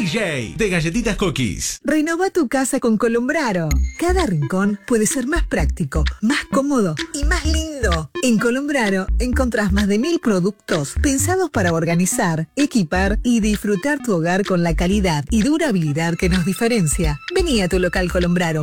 DJ de Galletitas Cookies. Renova tu casa con Colombraro. Cada rincón puede ser más práctico, más cómodo y más lindo. En Colombraro encontrás más de 1000 productos pensados para organizar, equipar y disfrutar tu hogar con la calidad y durabilidad que nos diferencia. Vení a tu local Colombraro